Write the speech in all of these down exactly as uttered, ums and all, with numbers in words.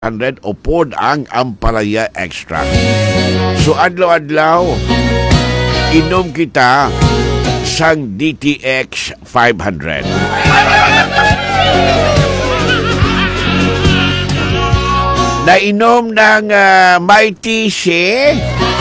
hundred upod ang Ampalaya Extra. So adlaw-adlaw inom kita sang D T X five hundred. Nainom ng uh, Mighty Shea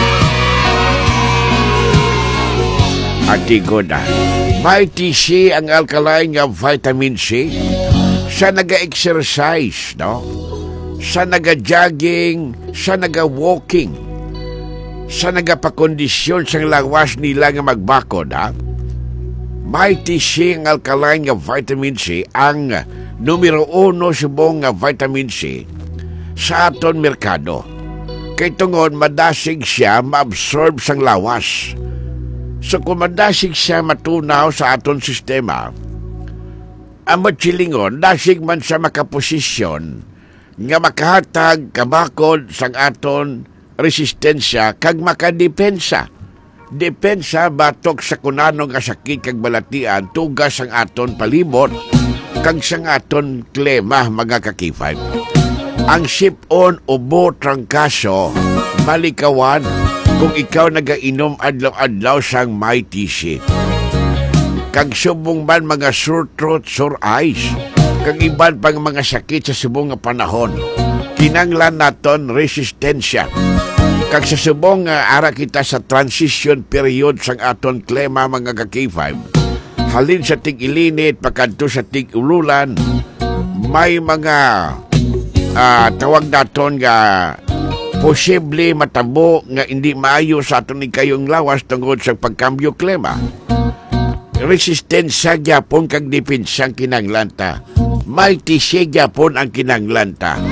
Atigo na. Mighty Shea ang alkaline nga vitamin C. Sa naga-exercise, no? Sa naga-jogging, sa naga-walking, sa nagapakondisyon sang lawas nila nga magbakod, ha? Mighty Shea ang alkaline nga vitamin C ang numero uno subong nga vitamin C sa aton merkado. Kay tungod madasig siya maabsorb sang lawas. So kung madasig siya matunaw sa aton sistema, ang matsilingon, dasig man sa makaposisyon nga makahatag kabakod sang aton resistensya kag makadepensa. Depensa batok sa kunano nga sakit kag balatian tugas ang aton palibot kag sang aton klema mga kakifan. Ang sip-on ubo trangkaso malikawan kung ikaw nagainom adlaw-adlaw sang Mighty Shea. Kag subong man mga sore throat, sore eyes, kag iban pang mga sakit sa subong nga panahon, kinanglan naton resistensya. Kag sa subong nga ara kita sa transition period sang aton klema mga ka-K five, halin sa tig-ilinit pakadto sa tig-ululan, may mga uh, tawag naton nga posible matabo nga hindi maayo sa aton ni kayong lawas tungod sa pagkambyo klema. Resistensya gyapon kag depensang kinanglanta. Mighty Shea gyapon ang kinanglanta.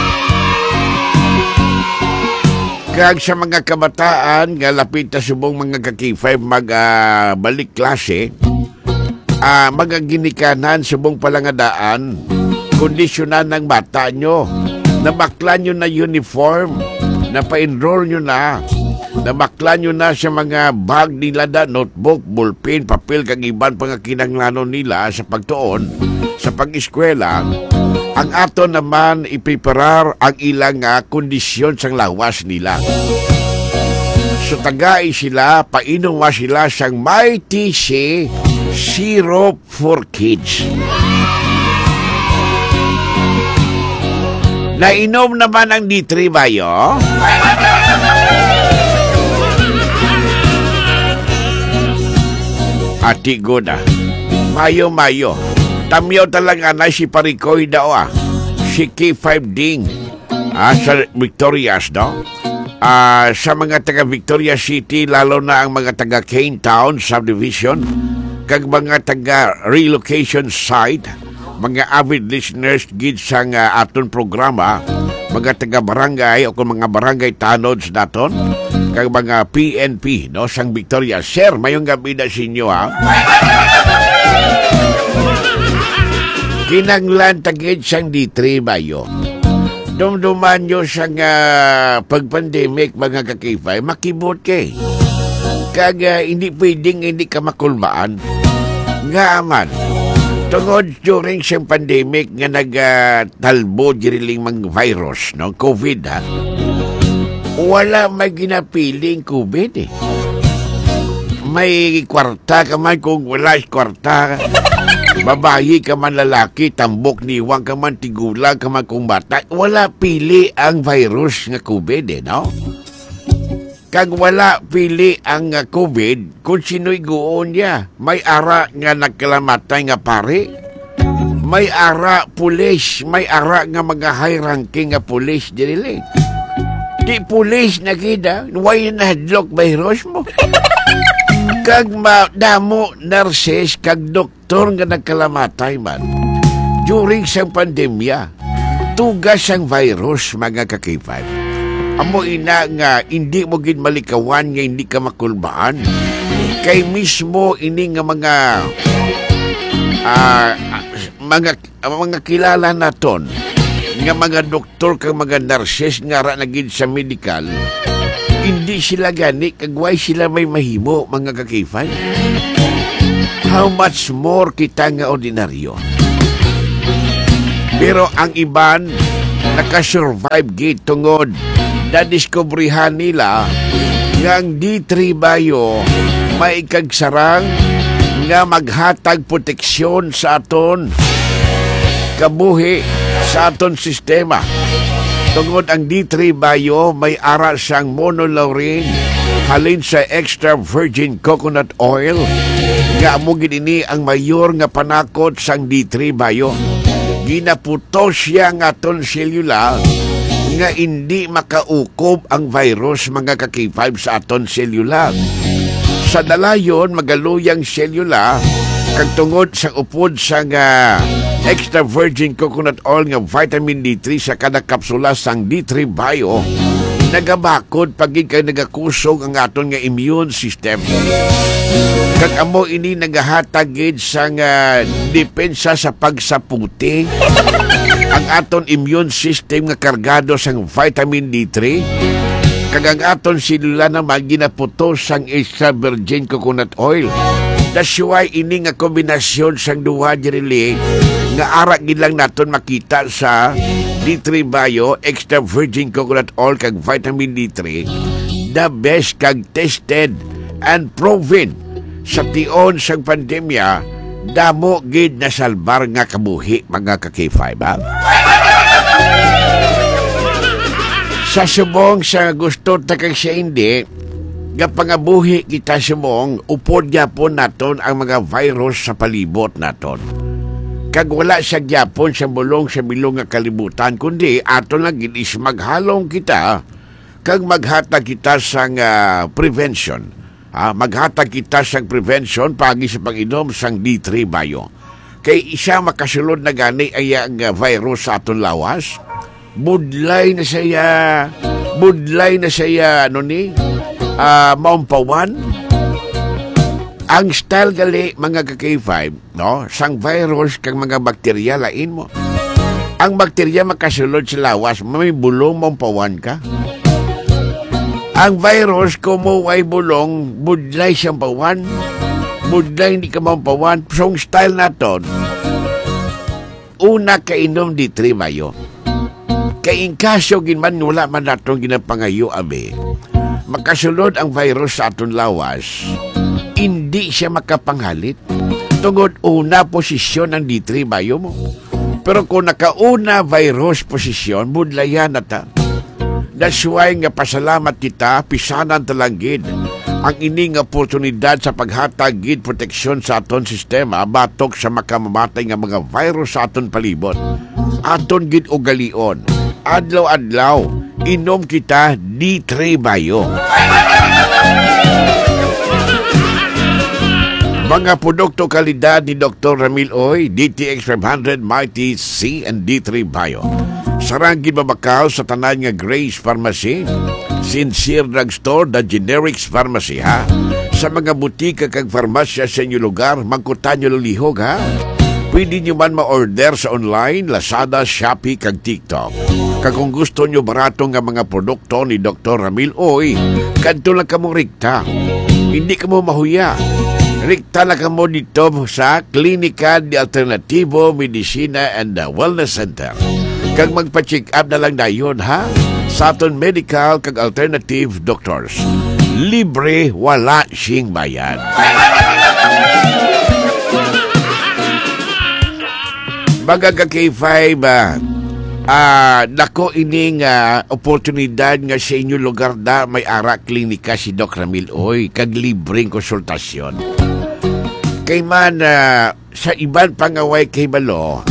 Kag sa mga kabataan nga lapit ta subong mga ka-K five mag uh, balik klase, uh, mga ginikanan subong palangadaan, kondisyonan ng bata nyo, namakla nyo na uniform, napa-enroll nyo na, namakla nyo na sa mga bag nila da, notebook, ballpen, papel, kag iban pang kinanglanon nila sa pagtuon, sa pag-eskwela. Ang ato naman ipreparar ang ilang uh, kondisyon sang lawas nila. So tagay sila, painom wa sila sang Mighty Shea Syrup for Kids. Nainom naman ang D three bayo? Atigo na. Mayo-mayo. Tamyaw talaga na si Parikoy daw ah. Si K five Ding. Ah, sa Victorias, no? Ah, sa mga taga Victoria City, lalo na ang mga taga Cane Town Subdivision, kag mga taga relocation site, mga avid listeners gid sang uh, aton programa, mga taga barangay o kung mga barangay tanods naton, kag mga P N P, no, sang Victoria. Sir, mayong gabi na sa inyo, ha? Kinanglan tagid sang D three bayo. Dumduman nyo sang uh, pag-pandemic, mga ka-K five, makibot kay. Kag uh, hindi pwedeng hindi ka makulmaan. Nga aman, tungod during siyang pandemic nga nag-talbo uh, diriling mga virus, no? COVID, ha? Wala may ginapiling COVID, eh. May kwarta ka man kung wala kwarta. Babayi ka man lalaki, tambok niwang ka man, tigulang ka man kung bata. Wala pili ang virus nga COVID, eh, no? Kag wala pili ang uh, COVID, kung sino'y guon niya. May ara nga nagkalamatay nga pare. May ara pulis. May ara nga mga high ranking nga pulis dinili. Di pulis na kita. Why nahadlok virus mo? Kag madamo nurses kag doktor nga nagkalamatay man. During sang pandemya, tugas ang virus, mga ka-K five. Amo ina nga hindi mo gid malikawan nga hindi ka makulbaan. Kay mismo ini nga mga uh, mga mga kilala naton nga mga doktor kag mga nurses nga ra na gid sa medical, hindi sila gani kag why sila may mahimo, mga ka-K five. How much more kita nga ordinaryo. Pero ang iban nakasurvive gid tungod nadiskubrihan nila nga ang D three Bio may ikagsarang nga maghatag proteksyon sa aton kabuhi sa aton sistema. Tungod ang D three Bio may ara siyang monolaurin halin sa extra virgin coconut oil nga amo gid ini ang mayor nga panakot sang D three Bio. Ginaputos siya nga aton selula nga hindi makaukob ang virus mga ka-K five sa aton selula. Sa dalayon magaluyang selula kag tungod sa upod sa nga extra virgin coconut oil nga vitamin D three sa kada kapsula sang D three Bio, nagabakod pagig kay nagakusog ang aton nga immune system. Kag amo ini nagahatag gid sa nga depensa sa pagsaputi ang aton immune system nga kargado sang vitamin D three. Kag ang aton selula naman ginaputos sang extra virgin coconut oil. That's why ini nga kombinasyon sang duha dirili nga ara gid lang naton makita sa D three Bio, extra virgin coconut oil kag vitamin D three, the best kag tested and proven sa tion sang pandemya, damo gid nasalbar nga kabuhi mga ka-K five. Ha? Sa subong sa gusto ta kag siya hindi, nga pangabuhi kita subong, upod gyapon naton ang mga virus sa palibot naton. Kag wala siya gyapon sa bulong sa bilong nga kalibutan, kundi aton lang gid is maghalong kita kag maghatag kita sang uh, prevention. Ha? Maghatag kita sang prevention pagi sa pag-inom sang D three Bio. Kay isa makasulod na gani ay ang uh, virus sa aton lawas. Budlay na siya, budlay na siya, ano ni, uh, maumpawan. Ang style gali, mga ka-K five, no? Sang virus kang mga bakterya, lain mo. Ang bakterya makasulod sa lawas, may bulong, maumpawan ka. Ang virus, kumuway bulong, budlay siyang pawan. Budlay hindi ka maumpawan. So, ang style naton, una kainom D three Bio. Kay inkasyo ginman wala man natong ginapangayo abi, makasulod ang virus sa aton lawas, hindi siya makapanghalit tungod una posisyon ng D three Bio mo. Pero kung nakauna virus posisyon, budlayan na ta. That's why nga pasalamat kita, pisanan talanggid ang ining oportunidad sa paghatag gid proteksyon sa aton sistema batok sa makamamatay nga mga virus sa aton palibot. Aton gid ugalion. Adlaw-adlaw, inom kita D three Bio. Mga produkto kalidad ni Doctor Ramil Oy, D T X five hundred, Mighty C, and D three Bio. Sarangin mabakaw sa tanan nga Grace Pharmacy, Sincere Drugstore, The Generics Pharmacy, ha? Sa mga butika kag farmasya sa inyo lugar, magkutan nyo lihog, ha? Pwede nyo man ma-order sa online, Lazada, Shopee, kag TikTok. Kag kung gusto nyo barato nga mga produkto ni Doctor Ramil Oy, kanto lang kamo rikta. Hindi kamo mahuya. Rikta lang kamo dito sa Klinika de Alternativo Medicina and Wellness Center. Kag magpa-check up na lang dayon, ha? Sa aton medical kag alternative doctors. Libre, wala sing bayad. Mga ka-K five, ah, uh, nako ining uh, oportunidad nga sa inyo lugar da may ara klinika si Doc Ramil Oy, kag libreng konsultasyon. Kay man uh, sa iban pangaway kay balo,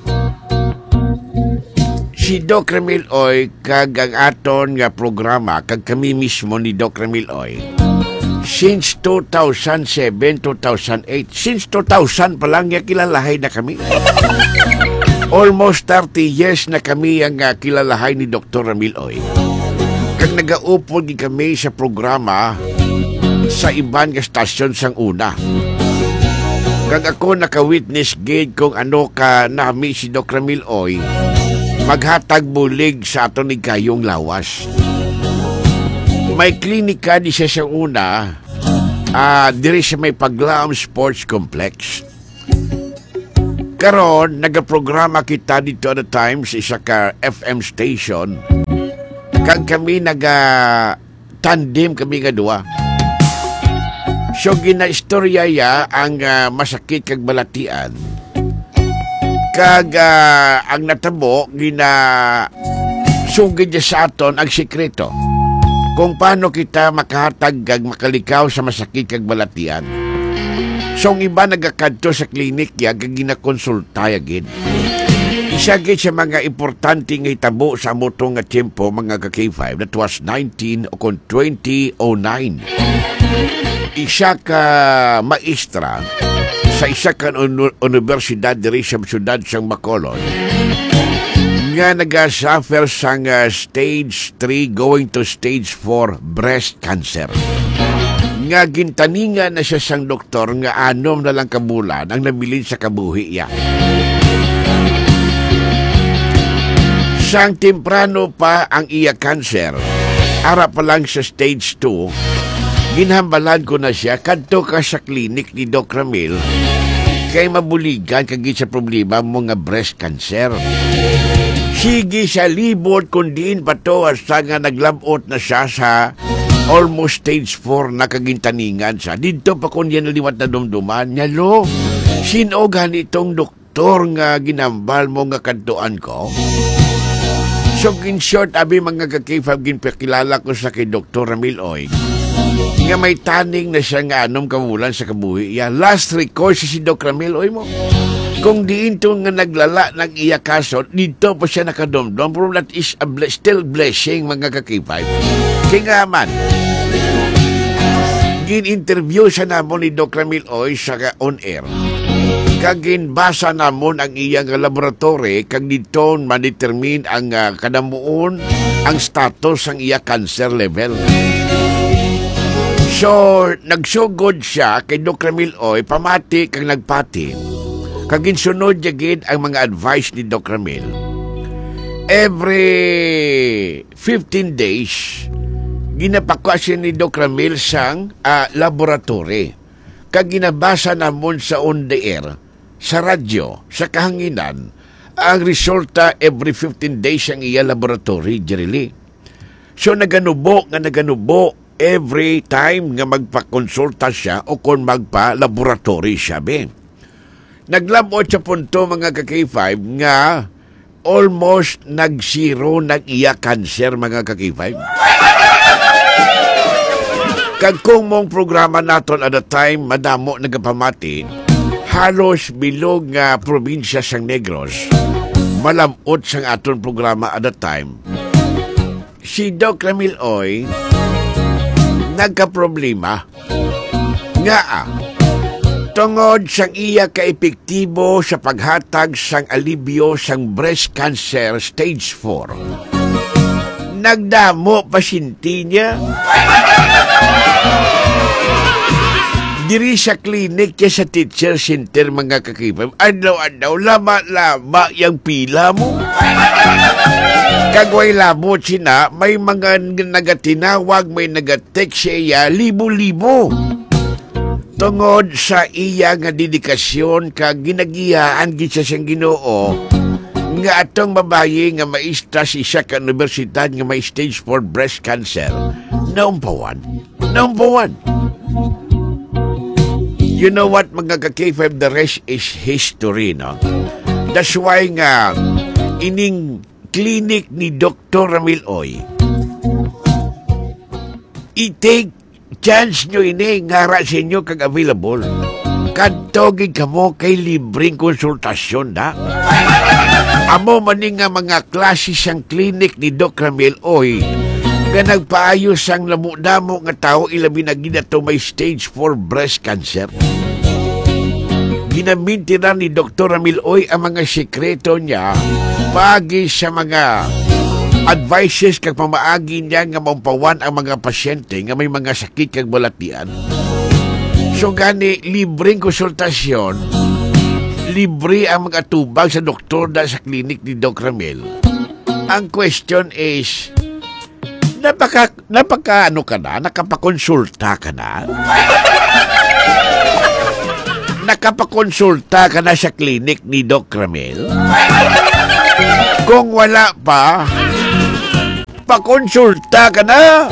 si Doc Ramil Oy kag ang aton nga programa kag kami mismo ni Doc Ramil Oy since two thousand seven, two thousand eight, since two thousand pa lang ya kilalahay na kami. Almost thirty years na kami ang uh, kilalahay ni Doctor Ramil Oy. Kag nagaupod kami sa programa sa iban nga stasyon sang una. Kag ako naka-witness gid kung ano ka nami si Doc Ramil Oy maghatag bulig sa aton ni kayong lawas. May klinika di siya sa una, uh, diri sa may Paglaom Sports Complex. Karon nagaprograma kita dito at the time sa isa ka F M station. Kag kami naga tandem kami nga duwa. So ginaistorya ya ang uh, masakit kag balatian. Kag uh, ang natabo gina sugid niya sa aton ang sikreto kung paano kita makahatag kag makalikaw sa masakit kag balatian. So, ang iba nagakadto sa klinik ya, kag ginakonsulta yagid. Isa gid sa mga importante nga itabo sa amoto nga tiyempo, mga ka-K five, that was nineteen o kung twenty oh nine. Isa ka maestra sa isa ka un- universidad diri sa siyudad sang Bacolod nga nagasuffer sa uh, stage three going to stage four breast cancer. Nga gintaningan na siya sang doktor nga anom na lang kabulan ang nabilin sa kabuhi ya. Sang temprano pa ang iya cancer, ara pa lang sa stage two, ginhambalan ko na siya kadto ka sa klinik ni Doc Ramil kay mabuligan kagi sa problema mo nga breast cancer. Sige sa libot kundin pa to hasta nga naglabot na siya sa almost stage four na kagintaningan sa. Dito pa kung yan naliwat na dumduman niya, lo, sinogan itong doktor nga ginambal mo nga kantuan ko. So, in short, abi mga ka-K five, ginpakilala ko sa kay Doktor Ramil Oy nga may taning na siya nga anom kamulan sa kabuhi. Ya, last recourse si Doc Ramil Oy mo. Kung diin to nga naglala ng iya kaso, dito pa siya nakadomdom. Pero that is a ble- still blessing mga ka-K five. Kaya nga man, gin-interview sa namon ni Doc Ramil Oy sa on-air. Kagin basa namon ang iyang laboratory kag dito ma-determine ang uh, kadamuon ang status ang iya cancer level. So, nagsugod siya kay Doc Ramil Oy, pamati kag nagpati. Kagin sunod yagid ang mga advice ni Doc Ramil. Every fifteen days, ginapakwa siya ni Doc Ramil sang uh, laboratory. Kag ginabasa namon sa on the air, sa radyo, sa kahanginan, ang resulta every fifteen days ang iya laboratory, Jerily. So naganubo nga naganubo every time nga magpakonsulta siya o kung magpa-laboratory siya, be. Naglabot sa punto mga ka-K five nga almost nag-zero nag-iya cancer mga ka-K five. Kag kung mong programa naton at the time, madamo nagapamati, halos bilog nga probinsya sang Negros, malamot sang aton programa at the time. Si Doc Ramil Oy, nagka-problema. Nga ah, tungod sang iya ka-epektibo sa paghatag sang alibyo sang breast cancer stage four. Nagdamo pasyente niya. Diri sa klinik kaya sa teacher center mga kakipam, adaw-adaw, lama-lama yung pila mo. Kagway labot sina, may mga nagatinawag, may nagatext siya, libo-libo. Tungod sa iya nga dedikasyon kag ginagiyaan gid sa siyang Ginoo nga atong babayi nga maistra si isa ka universidad nga may stage four breast cancer. Number one. Number one. You know what, mga ka-K five, the rest is history, no? That's why nga ining klinik ni Doctor Ramil Oy, i-take chance nyo ini ngara sa inyo kag available. Kadtogin ka mo kay libreng konsultasyon, da? Amo maning nga mga klase siyang klinik ni Doc Ramil Oy nga nagpaayos ang lamu-damo nga tao ilabi na ginato may stage four breast cancer. Ginaminti na ni Doctor Ramil Oy ang mga sekreto niya pagi sa mga advices kag pamaagi niya nga maupawan ang mga pasyente nga may mga sakit kag balatian. So gani, libreng konsultasyon, libre ang mga tubag sa doktor da sa klinik ni Doc Ramil. Ang question is, napaka, napaka ano ka na? Nakapakonsulta ka na? Nakapakonsulta ka na sa klinik ni Doc Ramil? Kung wala pa, pakonsulta ka na.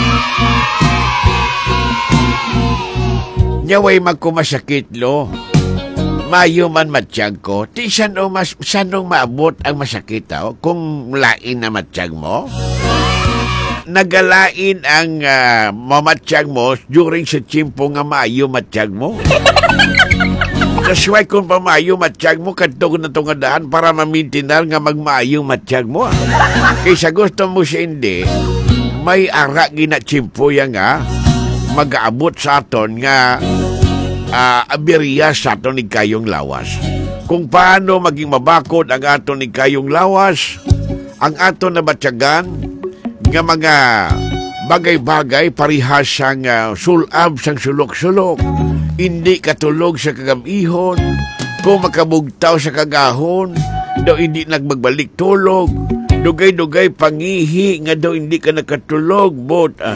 Nyaway magkumasakit lo. Mayo man matiyag ko, ti saan mas, sanong maabot ang masakit tao kung lain na matiyag mo? Nagalain ang uh, mamatiyag mo during sa tiyempo nga maayo matiyag mo. Kasway kung pa maayo matiyag mo, kadtog na tungadaan para mamintinar nga magmaayo matiyag mo. Kaysa gusto mo siya hindi, may ara gina tiyempo yan nga, mag-aabot sa aton nga uh, abiriya sa aton ni kayong lawas. Kung paano maging mabakod ang aton ni kayong lawas, ang aton na matyagan, nga mga bagay-bagay parihas sang uh, sulab sang sulok-sulok, hindi katulog sa kagamihon, kung makabugtaw sa kagahon, daw hindi nagmagbalik tulog, dugay-dugay pangihi nga daw hindi ka nakatulog, bot. Ah.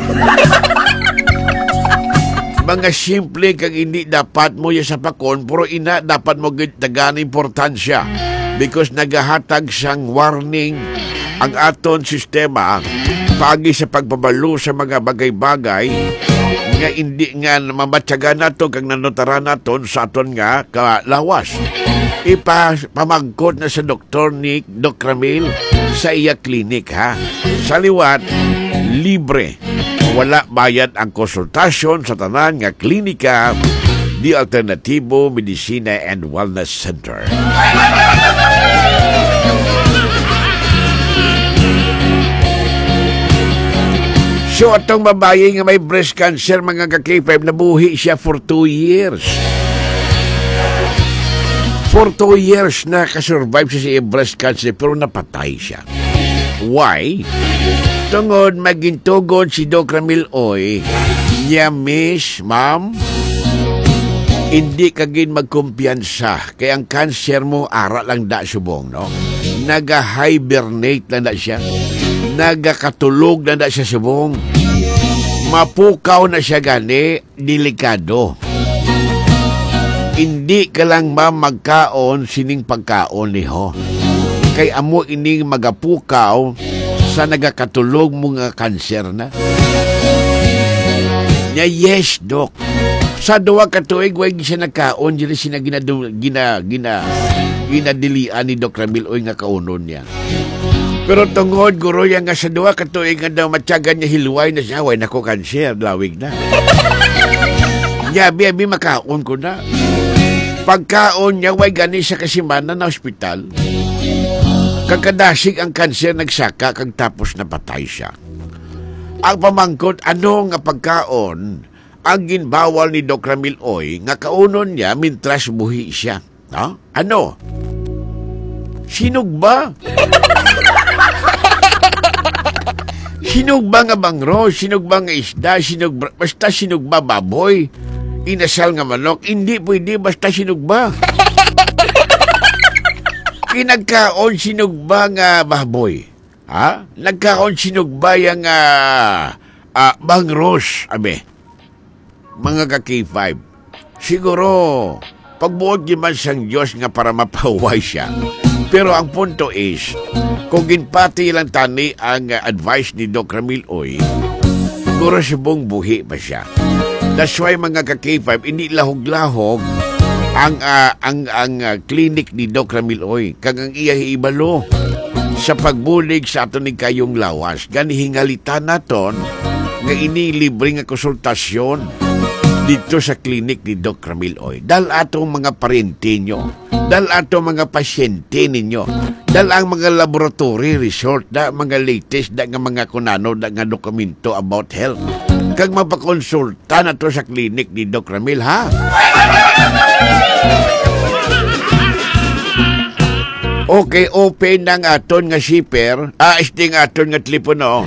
Mga simple kag hindi dapat mo ya sa pakon, pero ina dapat mo tagaan importansya because nagahatag sang warning ang aton sistema pagi sa pagpabalo sa mga bagay-bagay nga hindi nga mamatyaga nato kag nanotara naton sa aton nga kalawas. Ipamagkot na sa doktor ni Doc Ramil sa iya klinik ha. Sa liwat, libre. Wala bayad ang konsultasyon sa tanan nga klinika di Alternatibo Medicina and Wellness Center. So, atong babae nga may breast cancer, mga ka-K five, nabuhi siya for two years. For two years na kasurvive siya sa breast cancer, pero napatay siya. Why? Tungod magintugod si Doc Ramil Oy, niya, miss, ma'am, hindi kagin magkumpiyansa. Kaya ang cancer mo, ara lang da subong, no? Naga-hibernate lang da siya. Nagakatulog na na siya subong. Mapukaw na siya gani, delikado. Hindi ka lang ma magkaon sining pagkaon niho. Kay amo ining magapukaw sa nagakatulog mo nga kanser na. Nya yes, Dok. Sa duwa ka tuig, way siya nagkaon, dili siya gina, gina, gina, ginadilian ni Doc Ramil Oy nga kaunon niya. Pero tungod, guro yan nga sa duwa, katuig nga daw matyagan niya hilway na siya, way nako kanser, lawig na. Yabi, abi, makaon ko na. Pagkaon niya, way gani siya kasimana na ospital. Kagkadasig ang kanser nagsaka, kag tapos napatay siya. Ang pamangkot, ano nga pagkaon, ang ginbawal ni Doc Ramil Oy, nga kaunon niya, mintras buhi siya. No? Ano? Sinugba? Sinugba nga bangro, sinugba nga isda, sinugba, basta sinugba baboy, inasal nga manok, hindi pwede basta sinugba. Kinagkaon sinugba nga baboy, ha? Nagkaon sinugba yung uh, uh, bangros, abe. Mga ka-K five, siguro, pagbuod di man sang Diyos nga para mapaway siya. Pero ang punto is, kung ginpati lang tani ang uh, advice ni Doc Ramil Oy, siguro subong buhi pa siya. That's why mga ka-K five, hindi lahog-lahog ang uh, ang ang uh, clinic ni Doc Ramil Oy. Kag ang iya ibalo sa pagbulig sa aton ni kayong lawas. Gani hingalitan naton nga ini libre nga konsultasyon dito sa klinik ni Doc Ramil Oy. Dal atong mga parente nyo, dal atong mga pasyente ninyo, dal ang mga laboratory resort, da mga latest, da nga mga kunano, da nga dokumento about health. Kag mapakonsulta na to sa klinik ni Doc Ramil, ha? Okay, open ng aton nga shipper, ah, isting aton nga telepono.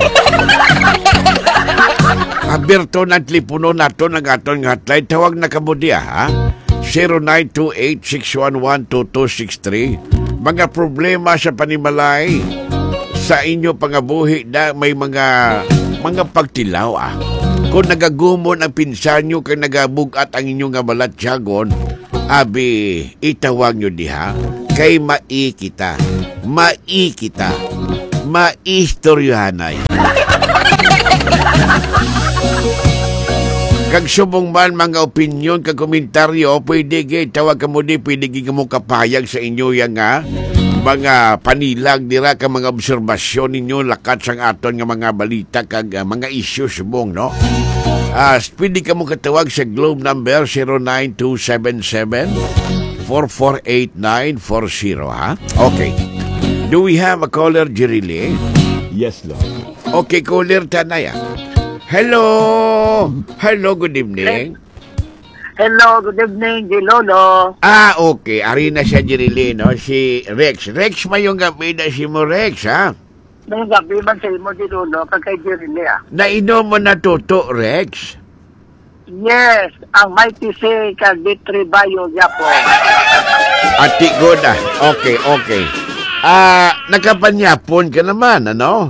Aberto ng telepono nato ng aton nga hotline. Tawag na kabudiya, ha? zero nine two eight, six one one, two two six three. Mga problema sa panimalay sa inyo pangabuhi na may mga mga pagtilaw, ah. Kung nagagumon ang pinsan nyo kay nagabugat ang inyong nga balatyagon, Abi, itawag nyo diha, kay mai kita. Mai kita. Maistoryahanay. Kag subong man mga opinyon, kag komentaryo, pwede gay, tawag ka mo di, pwede gay mo kapayag sa inyo yang nga, mga panilag, dira ka mga obserbasyon ninyo, lakat sang aton nga mga balita, kag uh, mga issue subong, no? Uh, pwede ka mo katawag sa Globe number zero nine two seven seven, four four eight nine four zero, ha? Okay. Do we have a caller, Jirile? Yes, Lord. Okay, caller, tanaya. Hello! Hello, good evening. Hello, good evening, Di Lolo. Ah, okay. Ari na siya, Jirile, no? Si Rex. Rex, mayong gabi na si mo, Rex, ha? Nung gabi man sa imo, Di Lolo, kagkay Jirile, ah. Nainom mo na toto, Rex? Yes, ang Mighty Say kag Bitri Bayo, yapo. Ati good, ah. Okay, okay. Ah, nakapanyapon ka naman, ano?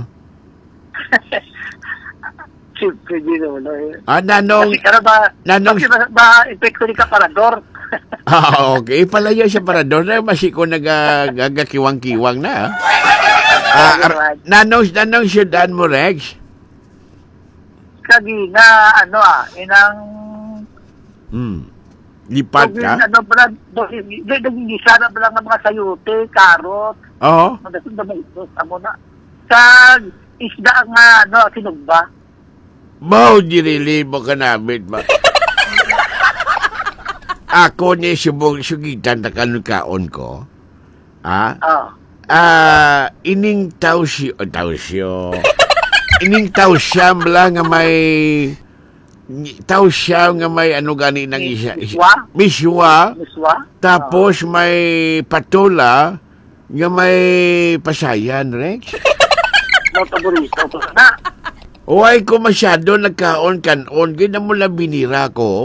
Siyempre, Di Lolo, eh. Ah, nanong... Kasi ka na ba, nanong... kasi ba, ba epekto ni Kaparador? Ah, okay. Palayo siya para doon na masiko nagagakiwang-kiwang na. Ah, ar- nanong, nanong syudan mo, Rex? Kagi na, ano ah, inang... Hmm. Lipat ka? Ano ba, nagigisa na ba lang ang mga sayute, karot, Oo. magasun ba may ito, amo na. Sa isda nga, ano, sinugba. Mau dirili mo ka namin ba? Ako ni subong sugitan na kanukaon ko. Ah? Oh. Ah, ining tao siyo, oh, tao siyo. Ining tao siya mla nga may tao siya nga may ano gani ng isa. Miswa? Miswa. Miswa? Tapos may patola nga may pasayan, Rex. No, paborito ko na. Uy, ko masyado nagkaon-kanon. Gina mo lang binira ko.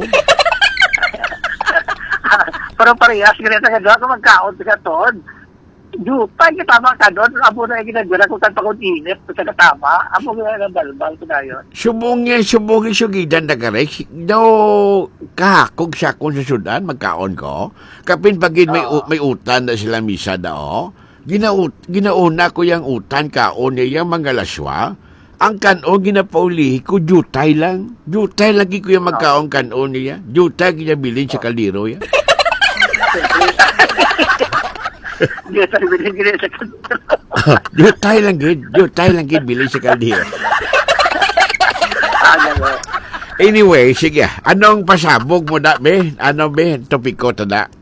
Pero parehas, ganito nga doon, kung magkaon sa katon, Jupa, kitama ka doon. Amo na yung ginagura kung kan pakon inip sa katama. Amo nga na balbal ko na yun. Subong niya, subong yung sugidan na Rex. Daw, kahakog siya kung sa sudan, magkaon ko. Kapin pagin may, Oo. may utan na sila misa dao. Ginaut, ginauna ko yung utan kaon niya yung mga laswa. Ang kanon ginapaulihi ko, jutay lang. Jutay lagi ko yung magkaon kanon niya. Jutay ginabilin sa kaliro yan. Hindi sa bilhin gini sa kanto. Jutay lang gid. Jutay lang gid bilin sa kaliro. Anyway, sige. Anong pasabog mo na, be? Ano, be? Topiko to na.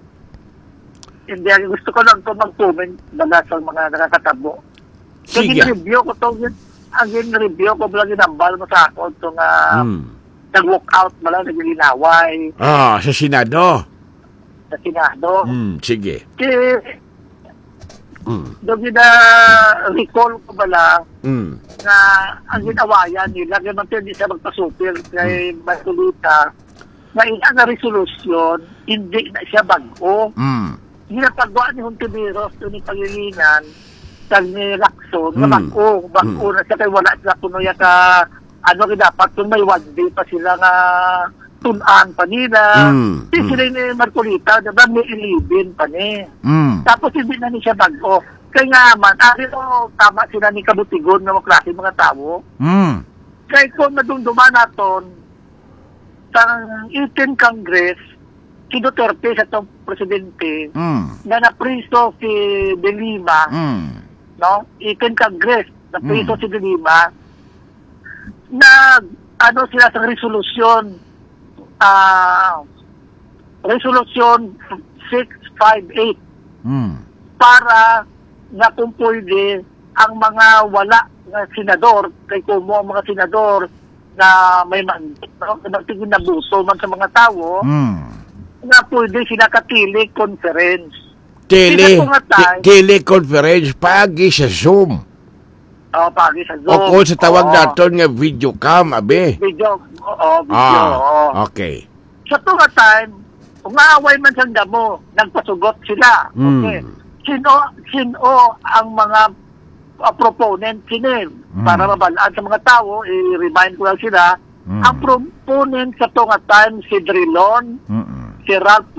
Hindi, gusto ko lang ito mag-comment bala sa mga nakakatabo. Sige. Sige. Review ko ito. Ang review ko bala ginambal mo sa ako itong uh, Hmm. nag-walk out bala, naglinaway Ah, sa Senado. sa Senado. Hmm, sige. Kaya, Hmm. doon na recall ko bala Hmm. na ang ginawayan nila, ganun hindi siya magpasupil kay Marcolita, na ina nga resolusyon, hindi na siya bago. Hmm. Ginapagawa ni Hontiveros doon ni Pangilinan sa ni Lacson, na Mm. bago, bago Mm. na siya kay wala sila kuno ya ka, ano dapat kung may one day pa sila nga tunan pa nila. Mm. Di Mm. sila ni Marcolita, diba may ilibin pa ni. Hmm. Tapos hindi na ni siya bago. Kaya nga man, ari o tama sila ni Kabutigon ng mga klase mga tao. Hmm. Kaya kung madumduman naton sa eighteenth Congress, si Duterte sa itong presidente, Hmm. na napriso si De Lima, Hmm. no? eighteenth Congress, napriso Mm. si De Lima, na ano sila sa resolusyon, ah, resolusyon six five eight, Hmm. para na kung pwede ang mga wala na senador, kay kumo ang mga senador na may mandate, no? Na nagtigil na buso man sa mga tao, Hmm. na pwede sila katili conference. Tele, Isa ko nga tayo. te- teleconference pagi sa Zoom. O, pagi sa Zoom. O kung sa tawag Oo. naton nga video cam, abe. Video. Oo, video. oo. Ah, okay. Sa tunga time, kung maaway man sa damo, nagpasugot sila. Mm. Okay. Sino, sino ang mga uh, proponent sinin? Mm. Para mabalaan sa mga tao, i-remind ko lang sila, Mm. ang proponent sa tunga time, si Drilon, Mm-mm. si Ralph Ric-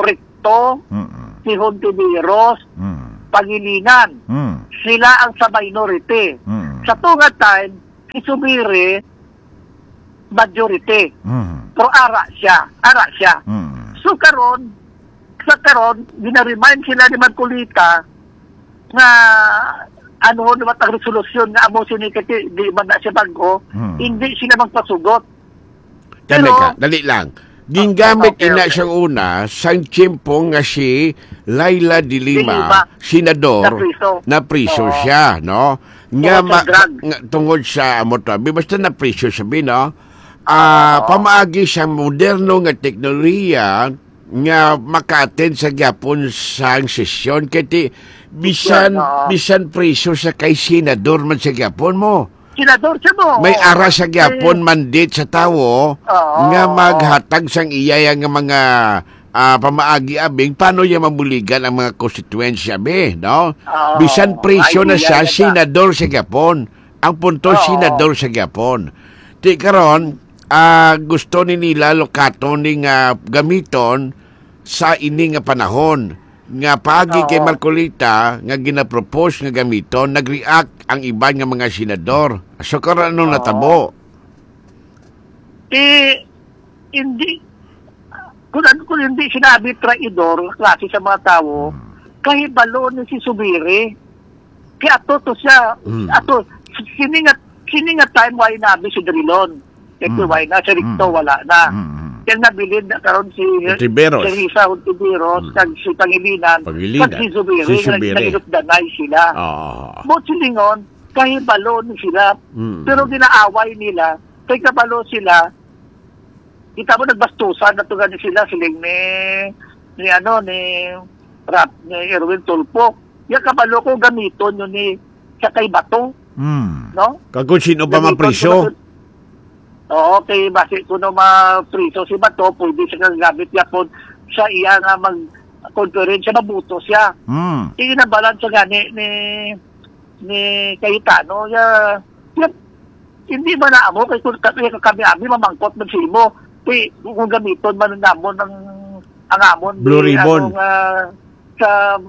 Bato, Mm. si Hontiveros, Mm. Pangilinan. Mm. Sila ang sa minority. Mm. Sa tungad time, si Subiri, majority. Mm. Pero ara siya. Ara siya. Mm. So karon, sa karon, ginaremind sila ni Marcolita nga ano naman ang resolusyon nga amo sinikati di man na siya bago, Hmm. hindi sila magpasugot. Dali Pero- ka, dali lang. Gingamit Okay, ina okay. siyang una sang tiyempo nga si Laila de Lima, De Lima, senador, na priso. na priso Oo. siya, no? Nga, Tungod sa ma- drug. nga tungod sa amo to, basta na priso sabi, no? Ah, pamaagi sa moderno nga teknolohiya nga maka-attend sa gyapon sang sesyon kiti bisan Oo. bisan priso sa kay senador man sa gyapon mo. Senador siya mo. May Oo. ara sa gyapon mandate sa tawo Oo. nga maghatag sang iyaya nga mga ah, pamaagi abing paano niya mabuligan ang mga constituency abi, no? Oo. Bisan presyo na siya Idea na. senador sa gyapon. Ang punto Oo. senador sa gyapon. Di karon ah, gusto ni nila lokato ni nga gamiton sa ini nga panahon nga pagi Oo. kay Marcolita nga ginapropose nga gamiton nag-react ang iba nga mga senador. So karon anong Oo. natabo? Eh, hindi, kung, ano- kung hindi sinabi traidor, klase sa mga tao, kahit balo ni si Subiri, kaya ato to siya, Mm. ato, siningat, siningat time, why nabi si Drilon. Ito, Mm. why na, si Ricto, Mm. wala na. Mm. Kaya nabilin na karon si Ontiveros. si Risa Hontiveros, Mm. kag si Pangilinan, Pangilinan. kag si Subiri, Si Subiri. nagilupdanay sila. Ah. Mo silingon, kahit balo ni sila, Mm. pero ginaaway nila, kay kabalo sila, kita mo nagbastusan na tugan sila, siling ni, ni ano, ni, rap, ni Erwin Tulpo. Yung kabalo ko gamiton yun ni, sa kay Bato, Mm. no? Kagod sino ba Gamiton mapriso? ko na- Oo, kay base kuno ma-priso si Bato, pwede siya gamit yapon sa iya nga mag-conference, mabuto siya. Mm. Ikinabalan sa gani ni ni Cayetano, ya, ya hindi man na amo, kay kung kami, kami ami, mamangkot man simo, kay kung gamiton man namon ang ang amon, Blue di, ribbon. ano, nga, sa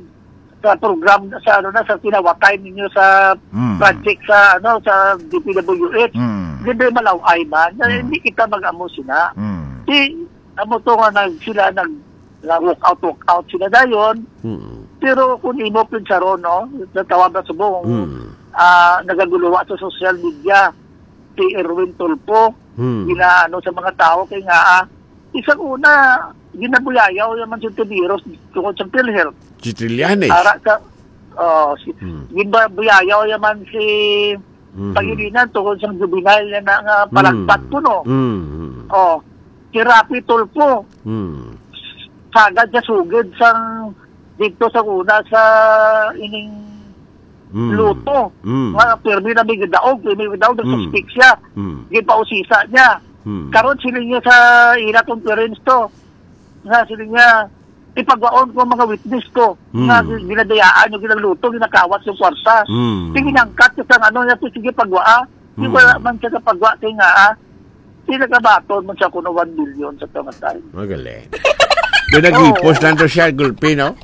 sa program sa ano na sa tinawatay ninyo sa Mm. project sa ano sa D P W H. Mm. Hindi malaway man, Mm. hindi kita mag-amo sila. Mm. Di amo to nga nag sila nag na walk out walk out sila dayon. Mm. Pero kung imo pin sa ron, no, natawag na subong, Mm. ah, nagaguluwa sa social media, si Erwin Tulpo, Mm. gina, ano, sa mga tao, kay nga, ah, isang una, ginabuyayaw yaman si Tibiros tungkol sa PhilHealth. Si Trillanes. Ara ka, oh, si, Mm. ginabuyayaw yaman si Mhm. Pangilinan tungkol sa juvenile na na nga palagpat ko, no? Mm. Oh, si Rapi Tulpo, Mm. sagad sa sugid sang dito sa una sa ining Mm. luto. Mm. Nga pirmi na may gadaog, pirmi may gadaog, Mm. nagsuspik siya. Mm. Gipausisa niya. Mm. Karon sila niya sa ila conference to. Nga sila niya, ipagwaon ko mga witness ko. Mm. Nga ginadayaan yung ginagluto, ginakawat yung kwarta. Mm. Tinginangkat yung sang ano niya, sige pagwaa. Hindi Mm. ko man siya kapagwa, kaya nga ah, sila kabaton man siya kuno one billion sa tama time. Magaling. Doon nag-ipos lang to siya, gulpi, no?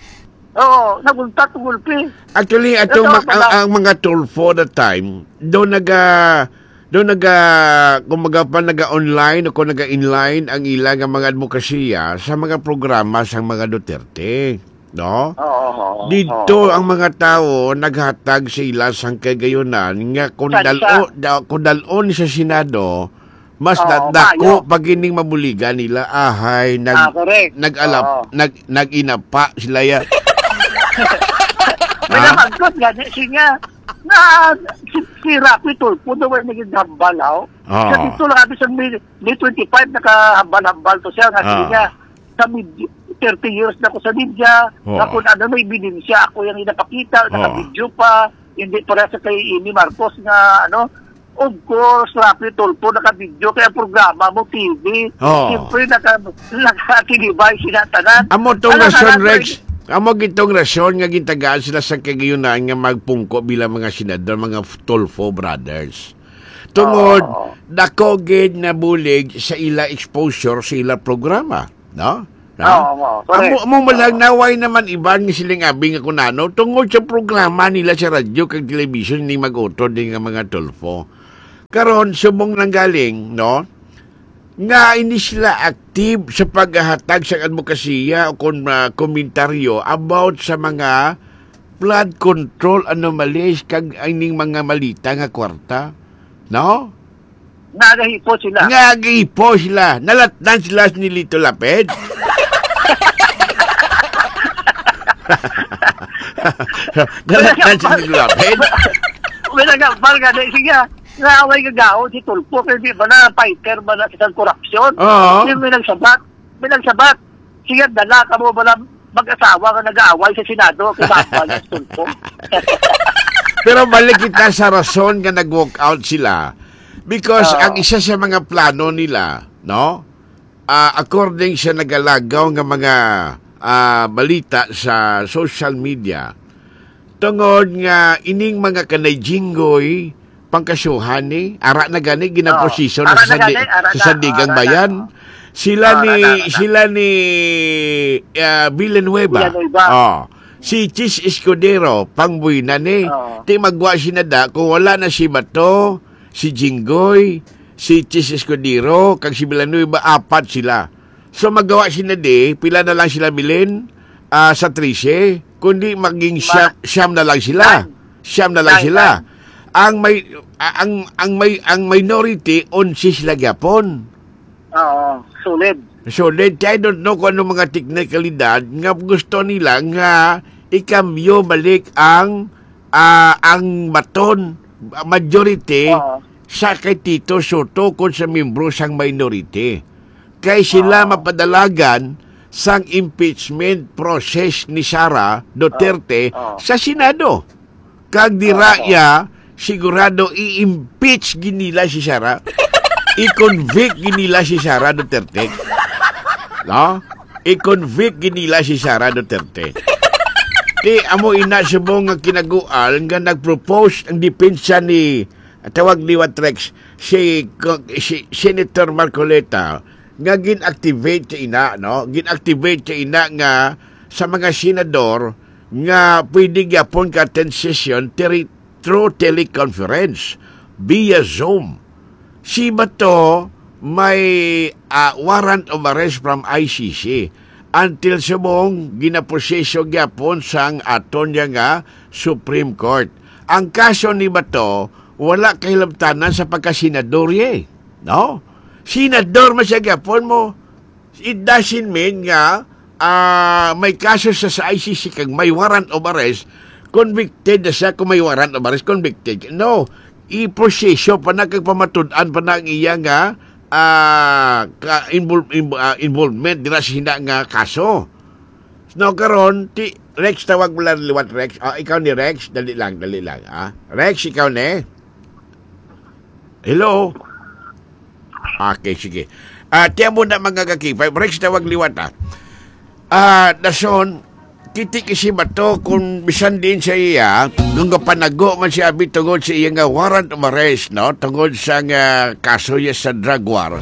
Oo, nagunta to gulpi. Actually, atong Ito, mag, ang, pala- ang mga Tulfo that time, doon naga doon naga kumaga pa naga-online o kung naga-inline ang ilang ang mga advokasya sa mga programa sa mga Duterte, no? Oo, oo. Dito oo. ang mga tao naghatag sa ila sang kagayunan nga kung Saan dalo da, kung dalon sa Senado mas Oo, nadako mayo. pag ining mabuligan nila ahay Ah, nag correct. nag-alap Oo. nag nag-inapa sila ya. May Ah? namangkot gani siya na si, si Rapi Tulpo daw ay naging hambalaw. Oo. Sa dito lang abi sa May, May twenty-five nakahambal-hambal to siya nga Oo. niya sa mid- thirty years na ako sa media, Oo. na kung ano may ebidensya ako yung inapakita, naka-video pa, hindi para sa kay Amy Marcos nga ano, of course, Rapi Tulpo naka-video kaya programa mo T V. Oo. Siyempre naka, nakakinibay sinatanan. Amo tong Alam, rason, alam, Rex. Amo gitong rason nga gintagaan sila sa kagayunan nga magpungko bilang mga senador, mga Tulfo brothers. Tungod, Oo. dako gid na bulig sa ila exposure sa ila programa, no? Oo, oo. Correct. Amo mo malang naway naman iban nga siling abi nga kunano tungod sa programa nila sa radyo kag television ni mag-utod din nga mga Tulfo. Karon subong nang galing, no? Nga hindi sila active sa paghahatag sa advokasya o kung uh, komentaryo about sa mga flood control anomalies kag ining mga malita nga kwarta. No? Nagahipo sila. Nagahipo sila. Nalatnan sila ni Lito Lapid. Nalatnan sila ni Lito Lapid. Wala nga, parang gano'n. Sige, naaway ka gao si Tulpo. Pero di ba na fighter ba na isang korupsyon? Oo. Yung may nagsabat. May nagsabat. Sige, dala ka mo ba na mag-asawa ka nag-aaway sa Senado? Kasama niya si Tulpo. Pero balik kita sa rason nga nag-walk out sila. Because uh, ang isa sa mga plano nila, no? Uh, according sa nagalagaw ng mga uh, balita sa social media, tungod nga ining mga kanayjinggoy pangkasuhan ni, ara na gani, ginaposisyon uh, sa, sandi, gani, sa Sandigang uh, Bayan. Sila uh, ni, ara, ara. sila ni uh, Villanueva. Villanueva. Oh. Si Chis Escudero, pangbuy na ni. Uh, Di magwa sinada, kung wala na si Bato, si Jinggoy, si Chis Escudero, kag si Villanueva, apat sila. So magawa sila di, pila na lang sila bilin uh, sa Trice, kundi maging siyam, siyam na lang sila. Siyam na lang sila. Ang may ang ang may ang minority onsi sila gyapon. Oo, solid. Solid. I don't know kung ano mga teknikalidad nga gusto nila nga ikambyo balik ang uh, ang baton majority uh, sa kay Tito Soto kung sa membro sang minority. Kay sila uh, mapadalagan sang impeachment process ni Sara Duterte uh, uh, sa Senado. Kag dira ya uh, sigurado i-impeach ginila si Sara. I-convict ginila si Sara Duterte. No? I-convict ginila si Sara Duterte. Di amo ina subong nga kinagual nga nagpropose ang depensa ni tawag ni Watrex si, si Senator Marcoleta nga gin-activate sa ina, no? Gin-activate sa ina nga sa mga senador nga pwede gyapon ka attend session teri, through teleconference via Zoom. Si Bato may uh, warrant of arrest from I C C until subong ginaproseso gyapon sang aton nga Supreme Court. Ang kaso ni Bato wala kahilabtanan sa pagkasenadorye, no? Senador man siya gyapon mo. It doesn't mean nga uh, may kaso sa, sa I C C kag may warrant of arrest, convicted na siya kung may warrant of arrest, convicted. No, i-proseso pa na kag pamatud-an pa na ang iya nga uh, ka invol, invol, uh, involvement dira sa hina nga kaso. No, karon ti Rex tawag mo lang liwat Rex. Ah, ikaw ni Rex, dali lang, dali lang. Ah. Rex, ikaw ni. Hello. Okay, sige. Ah, tiyan mo na mga kakipay. Rex tawag liwat ah. Ah, dason kitik si Bato kung bisan din sa iya nung kapanago man siya abi tungod sa iya nga warrant of arrest, no? Tungod sa nga kaso ya sa drug war.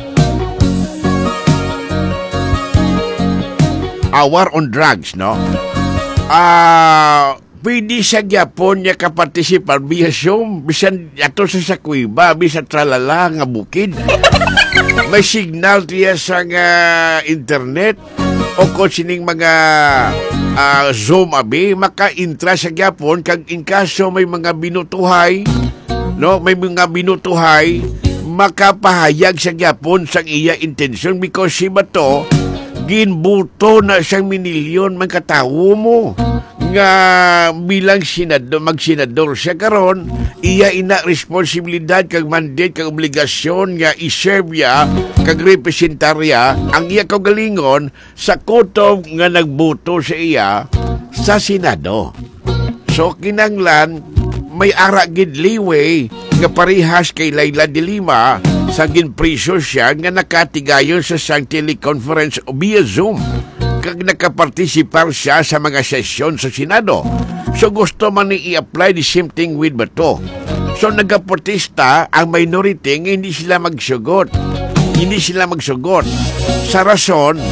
A war on drugs, no? Ah, uh, pwede siya gyapon niya kapartisipar via Zoom bisan ato sa sakwiba bisan tralala nga bukid. May signal tiya sa nga internet o kung sining mga uh, Zoom abi maka-intra sa gyapon kag in kaso may mga binutuhay, no, may mga binutuhay makapahayag sa gyapon sang iya intention because si Bato ginbuto na siyang minilyon man katawo mo nga bilang senador, mag-senador siya karon iya ina responsibilidad kag mandate kag obligasyon nga i-serve ya kag representarya ang iya kaugalingon sa kutob nga nagbuto sa iya sa Senado. So kinanglan may ara gid liway nga parihas kay Laila de Lima sa ginpriso siya nga nakatigayon sa sang teleconference o via Zoom kag nakapartisipar siya sa mga sesyon sa Senado. So gusto man ni i-apply the same thing with Bato. So nagaprotesta ang minority nga hindi sila magsugot. Hindi sila magsugot. Sa rason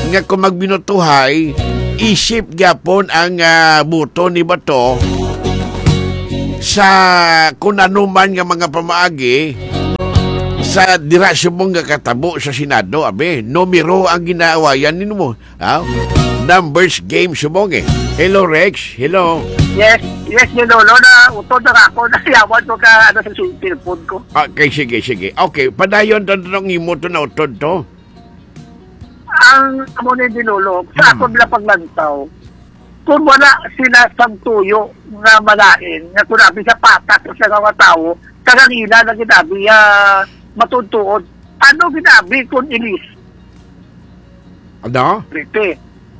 nga kung magbinutuhay, isip gyapon ang uh, buto ni Bato sa kung ano man nga mga pamaagi sa dirasyon mong nga katabo sa Senado, abe, numero ang ginaawayan nino mo. Ah? Numbers game sumong eh. Hello, Rex. Hello. Yes, yes, ni Lolo na utod na ako. Nayawan ko ka ano sa cellphone ko. Okay, sige, sige. Okay, padayon to nung imo to na utod to. Ang amo ni di Lolo, sa ako bila paglantaw, kung wala sila sa tuyo nga malain, nga kung nabi sa patak sa mga tao, kagangila na ginabi uh, matutuod. Ano ginabi kung ilis? Ano? Rite.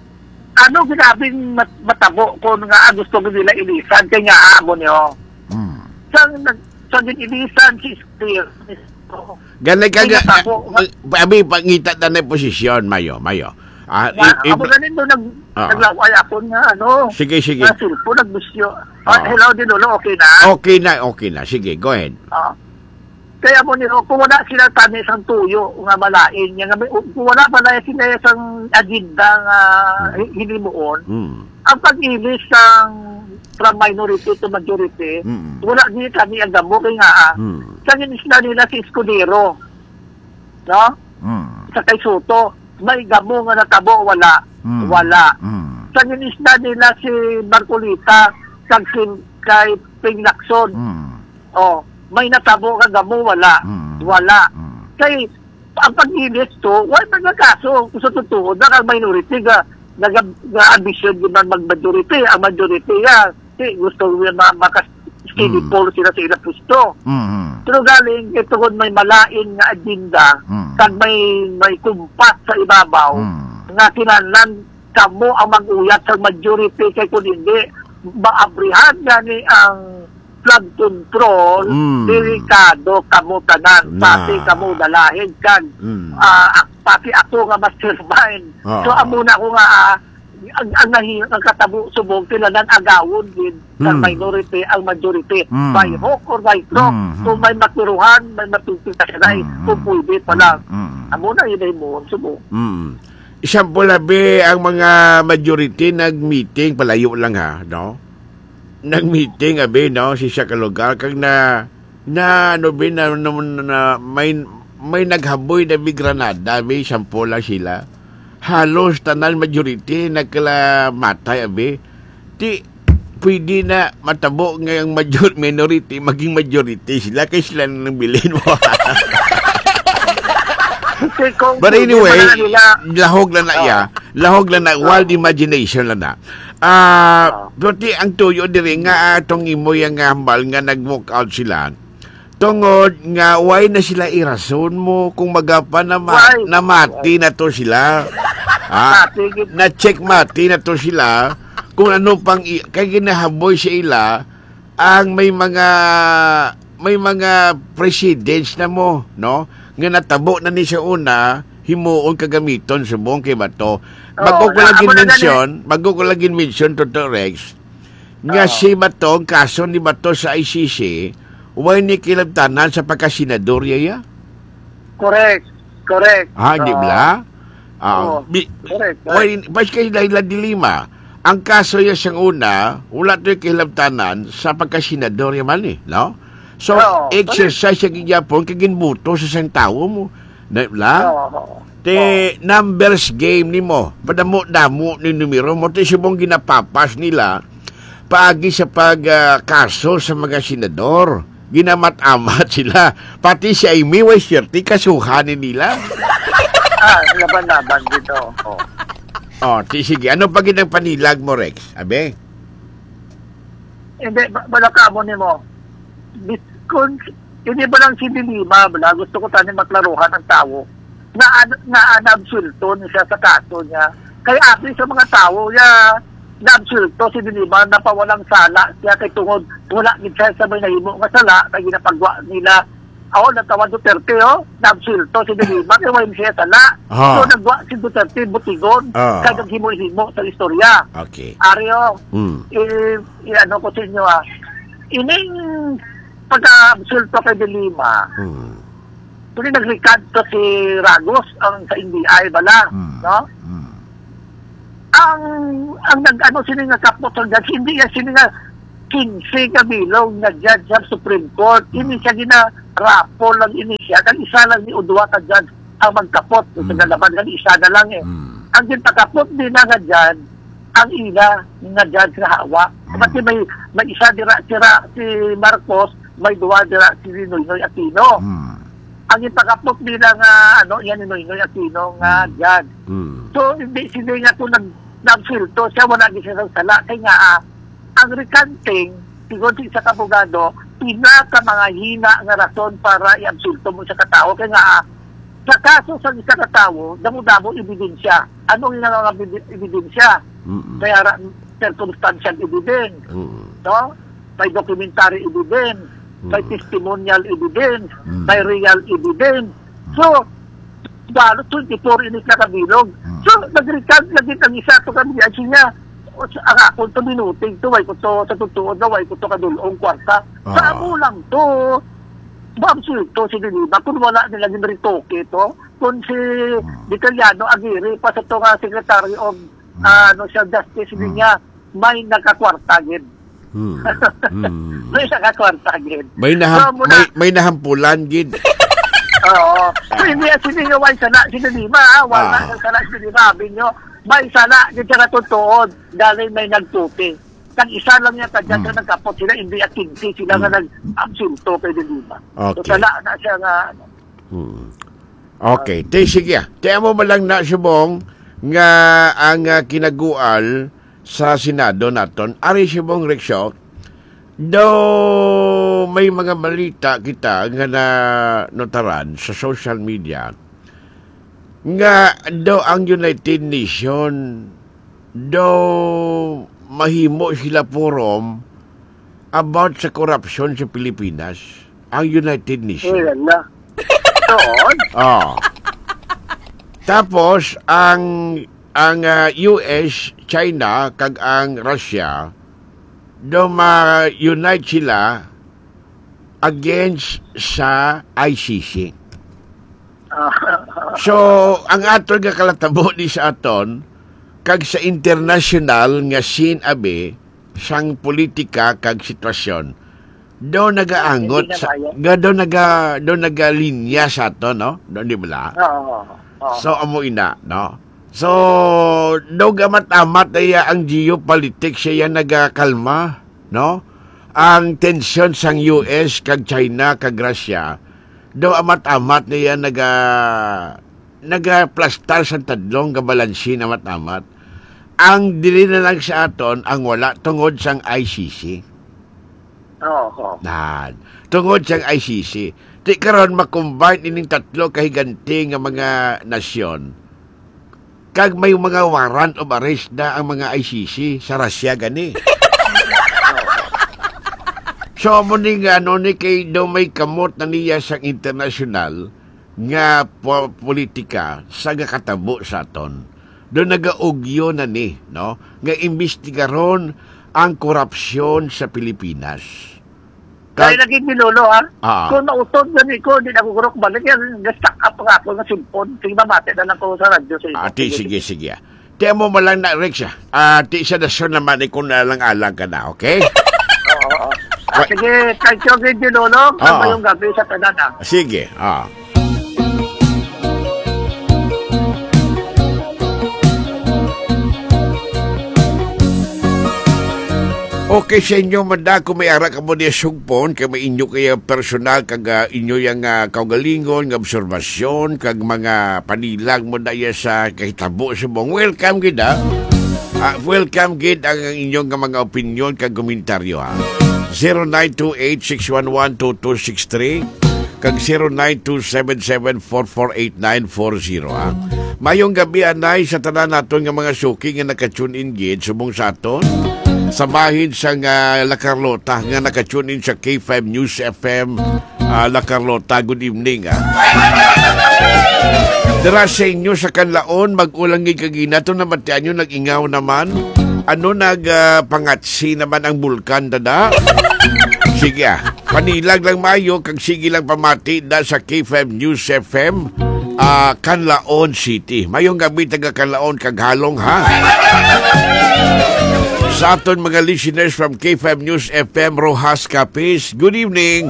Ano ginabing mat matabo kung nga gusto ko nila ilisan kaya nga amo niyo. Hmm. Sang sa ilisan si Spear. Ganay ka ga. Abi pangita ta na posisyon mayo, mayo. Ah, amo ganin do nag naglaway ako nga ano. Sige, sige. Sa cellphone nagbusyo. Ah, hello din Lolo, okay na? Okay na, okay na. Sige, go ahead. Ah. Kaya mo nito, kung wala sila tanis ang tuyo nga malain, nga, kung wala pala sila isang agenda nga uh, hinimuon, mm. ang pag-ilis ng from minority to majority, mm. wala din kami ang damo, kaya nga, mm. sa ginisla nila si Escudero, no? Mm. Sa kay Soto, may gamo nga natabo, wala. Mm. Wala. Mm. Sa ginisla nila si Marcolita, sa kay Ping Lacson, mm. oh, may natabo ka gamo, wala. Mm. Wala. Mm. Kaya, ang pag-ilis to, wala magkakaso. Kung sa totoo, nakang minority ka, nag-ambition yun ang mag-majority. Ang majority ka, kasi gusto yun na maka-skinny mm. pole sila sa ilang pusto. Mm-hmm. Pero galing, ito kung may malain nga agenda, mm. kag may, may kumpat sa ibabaw, mm. nga kinanan kamo ang mag-uyat sa majority, kaya kung hindi, maabrihan gani ang flood control, mm. delikado kamo tanan, pati kamo dalahin kag mm. uh, pati ako nga mastermind. Oh. So amo na ko nga uh, ang ang, ang, ang katabo subong tilanan agawon din mm. sa minority ang majority mm. by hook or by crook. Mm. Kung may maturuhan, may matutulta siya mm. kung pwede pa lang. Mm. Amo na yun ay mo subong. Mm. Isang pulabi ang mga majority nag-meeting, palayo lang ha, no? Nag-meeting, abi, no, si siya kalugar, kag na, na, ano, bi, na, na, na, may, may naghaboy na bi Granada, abi, sampo lang sila. Halos, tanan majority, nagkalamatay, abi. Di, pwede na matabo ngayong major, minority, maging majority sila, kaya sila nang bilhin mo. But anyway, lahog na na iya. Lahog na na, wild imagination na na. Ah, uh, pati ang tuyo diri nga atong imo yang hambal nga nag-walk out sila. Tungod nga why na sila irason mo kung magapa na ma- namati na to sila. Ha? Na check mati na to sila kung ano pang i- kay ginahaboy sa ila ang may mga may mga presidents na mo, no? Nga natabo na ni sa una himuon kagamiton subong kay Bato. Bago ko lagi mention, bago ko lagi mention to to Rex, nga oh. si Bato, ang kaso ni Bato sa I C C, huwag ni kilabtanan sa pagkasenador ya? Correct, correct. Ah, di uh, ba? Ah, oh, bi- correct. Huwag, bas kayo dahil dilima. Ang kaso ya siyang una, wala to yung kilabtanan sa pagkasenador ya man eh, no? So, oh, exercise sa gigapon, kaginbuto sa isang tao mo. Di ba? Oh, te oh. numbers game ni mo padamo-damo ni numero mo te subong ginapapas nila paagi sa pagkaso uh, sa mga senador ginamat-amat sila pati si Amy way siyerti kasuhanin nila. Ah, laban-laban dito. Oh. Oh, ti sige ano pa ginang panilag mo Rex abe? Hindi balaka mo nimo bitkon hindi ba lang si Dilima bala gusto ko tani matlaruhan ang tao na na nabsulto siya sa kaso niya. Kaya api sa mga tao ya nabsulto si Dilima na pawalang sala siya kay tungod wala gid siya sa may nahimo nga sala kay ginapagwa nila. Ako natawag Duterte oh, nabsulto si Dilima kay wala siya sala. So nagwa si Duterte butigon oh. Kay naghimo-himo sa istorya. Okay. Ario. Mm. Eh, eh ano ko sa inyo ah. Ining pagka-absulto kay Dilima. Mm. Kung naglikad to si Ragos ang sa N B I bala, mm. no? Mm. ang ang nag-ano sila nga kapot ng judge, hindi yan sila nga quince kabilog na judge sa Supreme Court. Hindi siya gina-rapo lang ini siya. Kang isa lang ni Udwa ka judge ang magkapot. Mm. Sa galaban, kang isa na lang eh. Mm. Ang gintakapot din na nga judge, ang ina nga judge na hawa. Mm. Kasi may, may isa dira, sira si Marcos, may duwa dira si Noynoy Aquino. Mm. Ang gintakapot din na nga, ano, yan ni Noynoy Aquino nga mm. judge. Mm. So, hindi sila nga ito nag, nag-filto. Siya wala din siya ng sala. Kaya nga, ah, ang recanting, siguro sa kabugado, pinaka mga hina nga rason para i-absulto mo sa katao. Kaya nga, sa kaso sa isa katao, damo-damo ebidensya. Anong nga nga ebidensya? Mm-hmm. Kaya circumstantial evidence. Mm-hmm. No? May documentary evidence. Mm-hmm. May testimonial evidence. Mm-hmm. May real evidence. So, balo, twenty-four init na kabilog. Mm-hmm. So, nag-recant lagi ang isa ito kami. At siya, ang ako ito minuting ito, way ko ito sa totoo na, way ko ito kadulong kwarta. Uh-huh. Sa amo lang ito, babsul ito si Diliba, kung wala nila ginritoke ito, kung si Vitaliano Aguirre, pa sa ito nga Secretary of uh, no, siya, Justice hmm. niya, may nakakwartagin. Hmm. Hmm. May nakakwartagin. May, naham, so, muna, may, may nahampulan, gid. Oo. So, hindi yan siningaway sana si Diliba, ha? Wala ah. sana si Diliba, abin nyo. May sana, di siya natutuod dahil may nagtupi. Kang isa lang niya kadyan mm. na nagkapot sila, hindi at kinti sila mm. nga nag-absulto kay Diliba. Okay. So sana na siya nga. Hmm. Okay. Uh, Te, sige. Te mo malang na subong nga ang uh, kinagual sa Senado naton. Ari subong Rikshaw, do may mga balita kita nga na notaran sa social media nga daw ang United Nations daw mahimo sila forum about sa corruption sa Pilipinas. Ang United Nations. Ayan na. Oh. Tapos ang ang uh, U S, China kag ang Russia daw ma-unite sila against sa I C C. So, ang aton nga kalatabo ni sa aton, kag sa international nga scene abe, sang politika kag sitwasyon, do nagaangot, sa, ga, do naga, do nagalinya sa aton, no? Do di bala? Oo. So, amo ina, no? So, do gamat-amat ay ang geopolitics siya nagakalma, no? Ang tension sang U S kag China kag Russia, do amat-amat niya naga naga-plastar sa tadlong gabalansin amat-amat. Ang dili na lang sa aton ang wala tungod sang I C C. Oo. Nah, tungod sang I C C. Di karon makombine ining tatlo kahiganti nga mga nasyon. Kag may mga warrant of arrest na ang mga I C C sa Russia gani. So, mo ni nga, ano ni kay daw may kamot na niya sa international nga po, politika sa katabo sa aton. Doon nagaugyo na ni, no? Nga imbestigaron ang korupsyon sa Pilipinas. Kaya naging nilulo, ha? Ah. Kung nautod na ni ko, di na kugurok balik yan. Gastak up nga ako ng simpon. Sige, mamate na lang ko sa radyo sa iyo. Ah, ti, sige, sige. Tiyan mo malang na, Rex, ah, ti siya na siya naman, kung nalang-alang ka na, okay? Oo, oo. Ah, sige, thank you, Gigi Lolo. Ano yung gabi sa tanan, ha? Sige, ah. Okay sa inyo, mada, kung may ara ka mo niya sugpon, kaya may inyo kaya personal, kag uh, inyo yung uh, kaugalingon, ng observasyon, kag mga panilag mo na sa kahitabo sa mong welcome, gid, ha? Uh, welcome, gid, ang inyong mga opinion, kag komentaryo, ha? zero nine two eight, six one one, two two six three kag zero nine two seven seven, four four eight nine four zero, ha? Mayong gabi, anay, sa tanan naton nga mga suki nga naka-tune in, gid, subong sa aton. Sa bahin sa uh, La Carlota nga naka-tune in sa K five News F M, uh, La Carlota. Good evening, ha? Dara sa inyo sa kanlaon, mag-ulangi kagina to naman tiyan nyo, nag-ingaw naman. Ano nag-pangatsi uh, naman ang bulkan, dada? Sige, ah. Panilag lang mayo, kag sige lang pamati da sa K five News F M. uh, Canlaon City. Mayong gabi taga Canlaon Kaghalong ha. Sa aton mga listeners from K five News F M Rojas Capiz, good evening.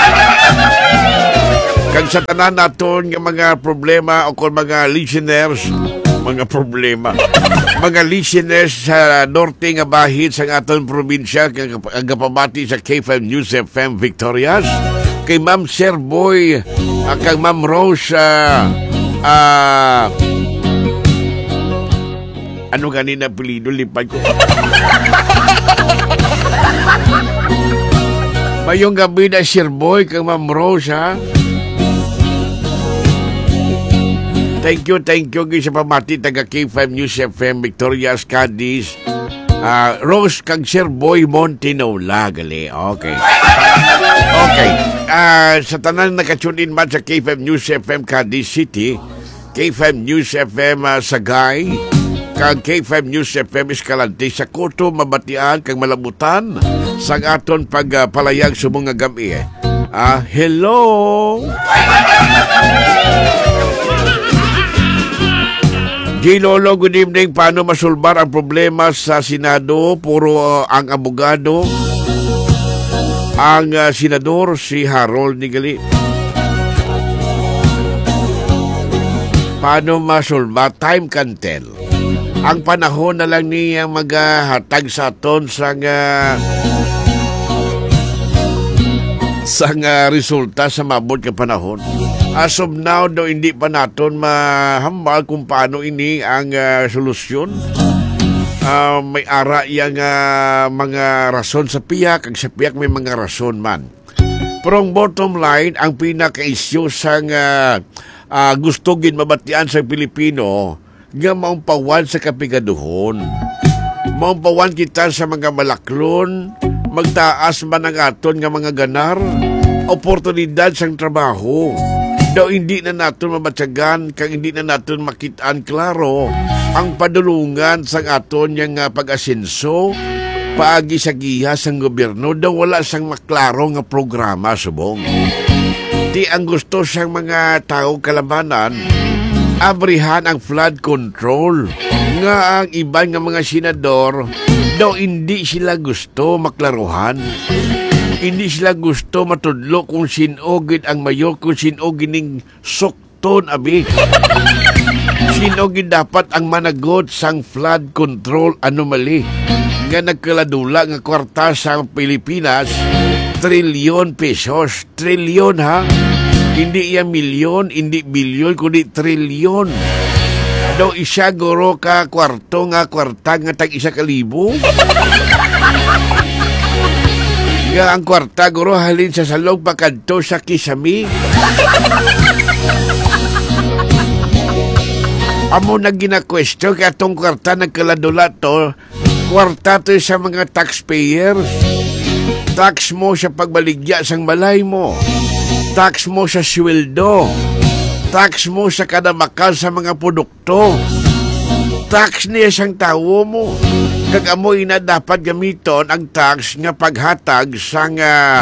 Kag sa tanan naton nga mga problema o kung mga listeners, mga problema, mga listeners sa norte nga bahid sa aton probinsya kag gapamati sa K five News F M Victorias, kay Ma'am Sir Boy, uh, kag Ma'am Rose, uh, uh, ano ganina apelido, lipad ko. Mayong gabi na Sir Boy kag Ma'am Rose ha. Thank you, thank you sa pamati taga K five News F M Victorias Cadiz. Uh, Rose kag Sir Boy Montinola gali. Okay. Okay. Uh, sa tanan nakatune in man sa K five News F M Cadiz City, K five News F M uh, Sagay, kag K five News F M Escalante sa Koto, Mabatian kag Malabutan sa aton pagpalayag uh, sa mga gabi. Ah, uh, hello. J. Lolo, good evening. Paano masulbar ang problema sa Senado? Puro uh, ang abogado. Ang uh, senador, si Harold Nigali. Paano masulbar? Time can tell. Ang panahon na lang niya maghatag sa aton sa uh, sa uh, resulta sa mabot ka panahon. As of now, do hindi pa naton mahambal kung paano ini ang uh, solusyon. Uh, may ara yang uh, mga rason sa piyak, kag sa piyak may mga rason man. Pero ang bottom line, ang pinaka-issue sa uh, uh, gusto gin mabatian sa Pilipino, nga maumpawan sa kapigaduhon. Maumpawan kita sa mga malaklon, magtaas man ang aton nga mga ganar, oportunidad sang trabaho. Daw hindi na natin mamatsagan, kang hindi na natin makitaan klaro ang padulungan sa aton yung uh, pag-asenso, paagi sa giha sang gobyerno, daw wala sang maklaro nga programa subong. Di ang gusto sang mga tao kalabanan, abrihan ang flood control. Nga ang iban nga mga senador, daw hindi sila gusto maklaruhan. Hindi sila gusto matudlo kung sinogid ang mayor, kung sinogid ning sukton abi. Sinogid dapat ang managot sang flood control anomaly nga nagkaladula nga kwarta sa Pilipinas, trilyon pesos. Trilyon ha? Hindi iya milyon, hindi bilyon, kundi trilyon. Daw isa goro ka kwarto nga kwarta nga tag isa kalibo. Nga ang kwarta guro halin sa salog pakadto sa kisami. Amo na gina-question kaya itong kwarta nagkaladula to, kwarta to sa mga taxpayers. Tax mo sa pagbaligya sang balay mo. Tax mo sa sweldo. Tax mo sa kadamakal sa mga produkto. Tax niya sang tawo mo. Kag amoy na dapat gamiton ang tax nga paghatag sang uh,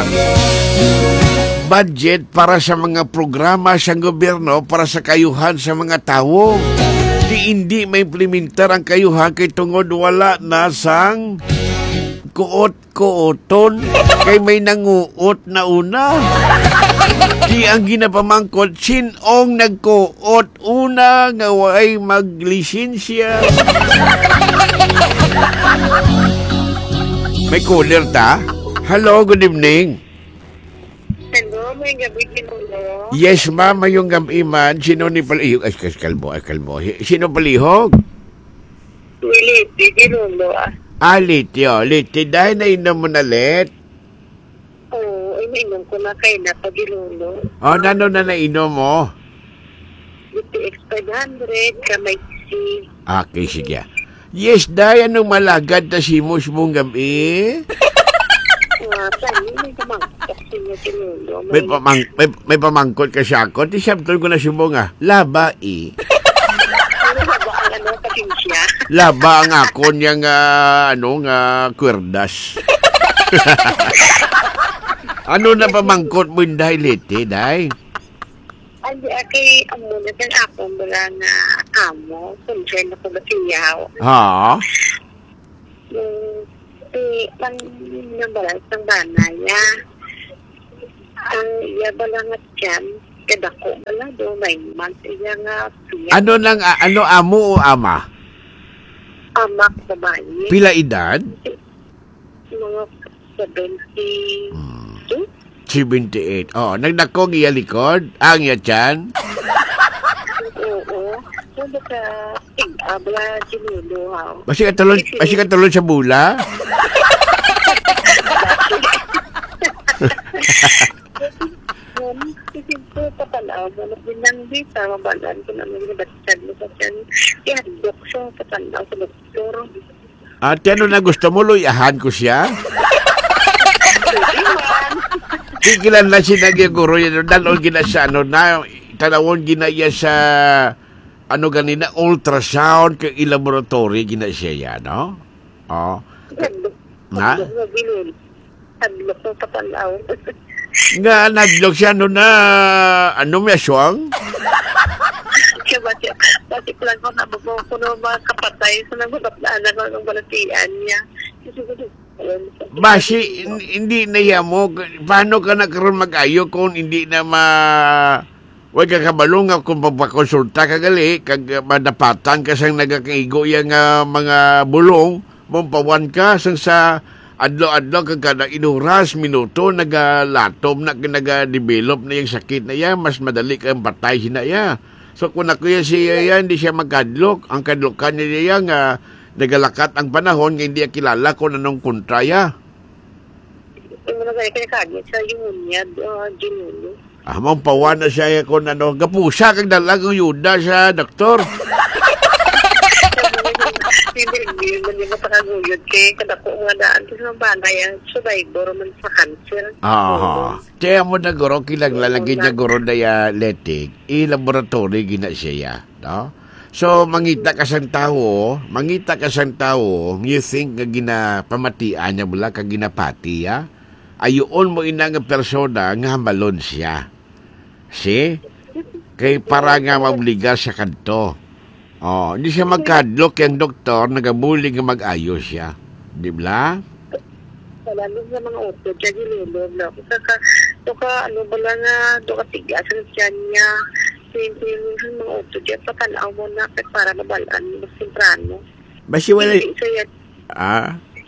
budget para sa mga programa sa gobyerno para sa kayuhan sa mga tawo. Di hindi may implementar ang kayuhan kay tungod wala na sang kuot-kuoton kay may nanguot na una. Di ang ginapamangkot sinong nagkuot una nga way maglisensya. May caller ta? Hello, good evening. Hello, may gabi Ginulo. Yes, ma'am, mayong gabi man. Sino ni palihog? Ay, kalmo, ay, kalmo. Sino palihog? Liti, Ginulo ah. Ah, Liti, oh. Liti, dahil nainom mo na let. Oo, oh, inainom ko na kayo na pa Ginulo. Oh, nano na nainom mo? Liti X five hundred, kamay si. Okay, sige. Yes, dahil anong malagad na si Mus mong gabi? Nga, saan may pamangkot sa inyo Ginulo. May, pamang, may, may pamangkot ka siya ako. Di siyempre ko na si mo nga, laba eh. Laba ang ano, pasensya. Laba ang ako niyang, uh, ano, nga, kwerdas. Ano na pamangkot mo yung dahil iti, dahi? Andi kay amo na kan ako mula nga amo, sunod na ko ba siyaw. Ha? Yung eh, ang nabalas ng banaya. Ang iya ba lang at yan, kadako bala do, may month iya nga siya. Ano nang, a- ano amo o ama? Amak babae. Pila edad? Mga seventy-two. seventy-eight. Oh, nagdakong iya likod. Ang iya tiyan. Oo. So, baka tig-abla sinulo ha. Basi ka tulon, basi ka tulon sa bula. Kasi po patalaw, manok din lang di sa mabalaan ko naman yung batsan mo sa tiyan. Ihandok siya patalaw sa doktor. At ano na gusto mo, luyahan ko siya? Hindi man. Kikilan na siya nagyaguro yan. Dalon gina sa ano na, tanawon gina iya sa, ano ganina, ultrasound kay i-laboratory gina siya yan, no? Oh. Handok. Na? Handok na bilin. Handok na patalaw. Nga, nadlog siya ano na, ano may aswang? Kaya bati, bati ko lang ko na bago ko na mga kapatay sa nagbabatlaan ako ng balatian niya. Kasi ko Basi, hin- hindi na iya mo, paano ka nagkaroon mag-ayo kung hindi na ma... Huwag ka kabalo nga kung papakonsulta ka gali, kag uh, madapatan ka sang nagakaigo yung uh, mga bulong, mumpawan ka sang sa adlo-adlo kag kada inuras, minuto, nagalatom na, nagadevelop na yung sakit na yan, mas madali kang patay sina ya. So kung ako yan siya yan, hindi siya magkadlok. Ang kadlokan niya yan, uh, nagalakat ang panahon, hindi niya kilala kung anong kontraya. yung mga gaya kaya kanya sa Yunyad, uh, Ginulo. Ah, mampawan na siya kung ano, gapusa kag dalagang yuda sa doktor. Hindi, hindi man yung matakaguyod kay kadako nga daan sa mga banay ang survivor man sa cancer. Ah, kaya mo na guro, kilaglalagin niya guro na ya letik, i-laboratory gina siya, no? So, mangita ka sang tao, mangita ka sang tao, you think nga ginapamatian niya mula, kag ginapati, ya? Ayoon mo ina nga persona nga hambalon siya. Si? Kay para nga mabligar sa kanto. Oh, hindi siya magkadlok yung doktor, nagabuling nga mag-ayos siya. Di ba? Lalo sa mga auto, dyan Ginulo. Kasi ka, to ka, ano ba lang nga, to ka tigas ang tiyan niya. Hindi yung mga auto dyan, patanaw mo na kasi para mabalaan mo simprano. Basi wala... Hindi sa yan. Ah?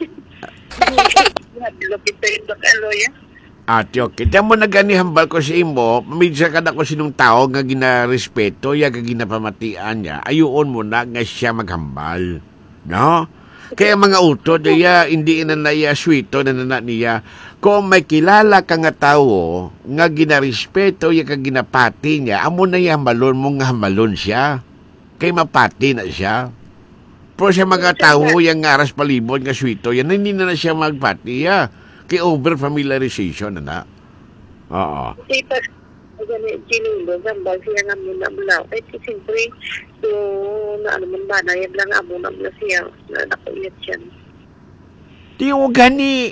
Hadlok ito yung dokaloya. Ate, okay. Tiyan mo na gani hambal ko sa imo, minsan ka na ko sinong tao nga ginarespeto, ya nga ginapamatian niya, ayuon mo na nga siya maghambal. No? Kaya mga utod, ya, hindi na na iya swito na na niya. Kung may kilala ka nga tao, nga ginarespeto, ya ka ginapati niya, amo na iya hambalon mo nga hambalon siya. Kay mapati na siya. Pero siya mga tao, yung aras palibot nga swito, yan, hindi na na siya magpati, ya. Kay over familiarization na na. Oo. Kasi pag Ginulo, gambal siya nga muna mula. Kahit siyempre, so, na ano man ba, nayag lang amo na mula siya, na nakuyat siya. Di mo gani.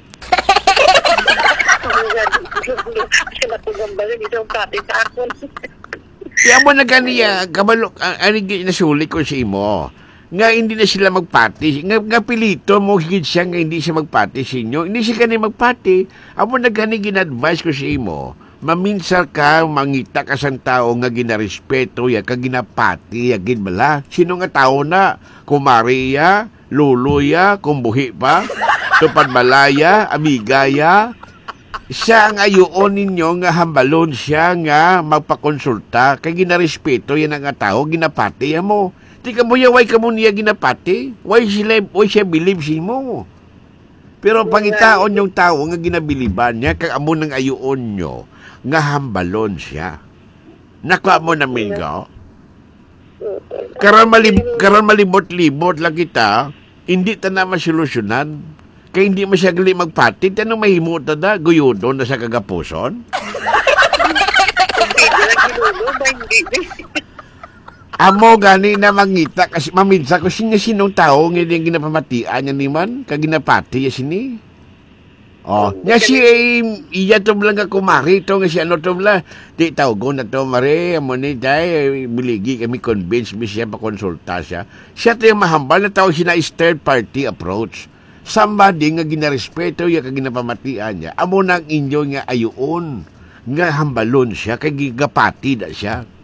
Kasi nakugambal, hindi siya pati sa akon. Kaya mo na gani, ah, kabalo, ah, ano nasulit ko sa imo. Nga hindi na sila magpati. Nga, nga pilito mo, higit siya nga hindi siya magpati sa inyo. Hindi siya gani magpati. Amo na gani ginadvise ko sa imo. Maminsar ka, mangita ka sa tao nga ginarespeto, ya ka ginapati, ya ginbala. Sino nga tao na? Kumari ya, lolo ya, kumbuhi pa, tupad malaya, amigaya. Siya ang ayoon ninyo nga hambalon siya nga magpakonsulta. Kay ginarespeto, yan ang tao, ginapati ya mo. Di ka mo yaway ka mo niya ginapati. Why sila, why siya believe si mo? Pero pangitaon yung tao nga ginabiliban niya, kag amo ng ayoon nyo, nga hambalon siya. Nakwa mo na mingo. Karon malib, karon malibot-libot lang kita, hindi ta na masolusyonan. Kaya hindi masyagali magpati, tanong mahimo ta da, guyudo na sa kagapuson. Hindi na Ginulo, ba hindi? Amo gani na mangita kasi maminsa ko sinya sinong tao nga yung ginapamatian niya ni man kag ginapati ya sini. Oh, nya si eh, iya to lang nga kumari to nga si ano to lang. Di tawgo na to mare, amo ni day biligi kami convince mi siya pa konsulta siya. Siya to yung mahambal na tawag siya na is third party approach. Somebody nga ginarespeto ya kag ginapamatian niya. Amo nang inyo nga ayoon nga hambalon siya kay gigapati da siya.